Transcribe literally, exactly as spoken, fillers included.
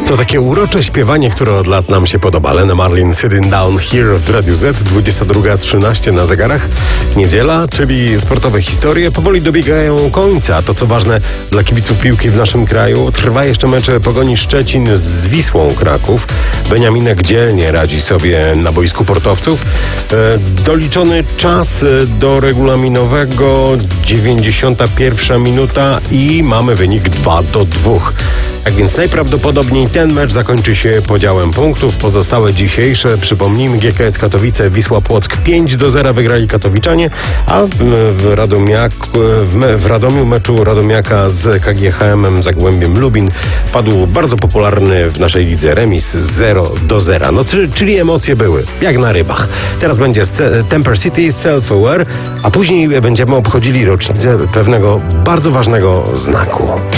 To takie urocze śpiewanie, które od lat nam się podoba. Lena Marlin, Sitting Down Here w Radiu Z, dwudziesta druga trzynaście na zegarach. Niedziela, czyli sportowe historie, powoli dobiegają końca. To, co ważne dla kibiców piłki w naszym kraju, trwa jeszcze mecz Pogoni Szczecin z Wisłą Kraków. Beniaminek dzielnie radzi sobie na boisku portowców. E, doliczony czas do regulaminowego, dziewięćdziesiąta pierwsza minuta i mamy wynik dwa do dwóch. Tak więc najprawdopodobniej ten mecz zakończy się podziałem punktów. Pozostałe dzisiejsze, przypomnijmy, G K S Katowice, Wisła Płock pięć do zera wygrali katowiczanie, a w, w, Radomiak, w, me, w Radomiu meczu Radomiaka z K G H M Zagłębiem Lubin padł bardzo popularny w naszej lidze remis zero do zera. No, czyli, czyli emocje były, jak na rybach. Teraz będzie Temper City, Self-Aware, a później będziemy obchodzili rocznicę pewnego bardzo ważnego znaku.